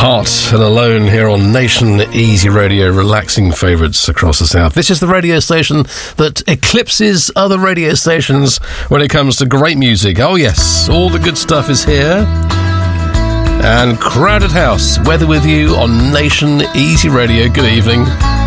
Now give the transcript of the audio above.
Hot and Alone here on Nation Easy Radio, relaxing favourites across the south. This is the radio station that eclipses other radio stations when it comes to great music. Oh yes, all the good stuff is here. And Crowded House, Weather With You on Nation Easy Radio. Good evening.